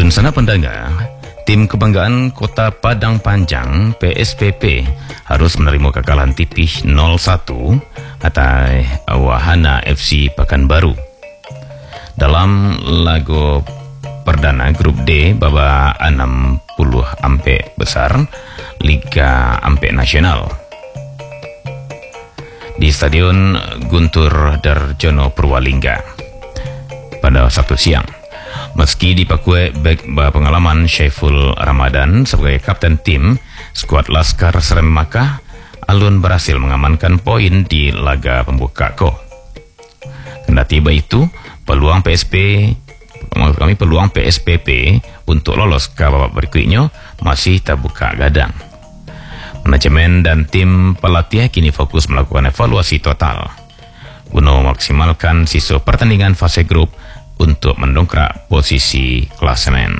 Dan sana pendengar, tim kebanggaan Kota Padang Panjang PSPP harus menerima kekalahan tipis 0-1 atas Wahana FC Pekanbaru dalam laga perdana grup D babak 60 ampek besar Liga Ampek Nasional di Stadion Guntur Darjono Purwalingga pada Sabtu siang. Meski dipakui bek pengalaman Syaiful Ramadan sebagai kapten tim skuad Laskar Seram Makkah, Alun berhasil mengamankan poin di laga pembuka ko. Kendati itu, peluang PSPP untuk lolos ke babak berikutnya masih terbuka gadang. Manajemen dan tim pelatih kini fokus melakukan evaluasi total guna memaksimalkan sisa pertandingan fase grup untuk mendongkrak posisi klasemen.